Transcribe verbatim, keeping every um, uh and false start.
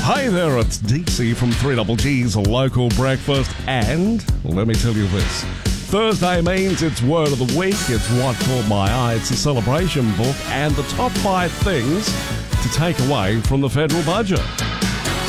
Hey there, it's D C from three Double G's Local Breakfast, and let me tell you this. Thursday means it's Word of the Week, it's What Caught My Eye, it's a celebration book, and the top five things to take away from the federal budget.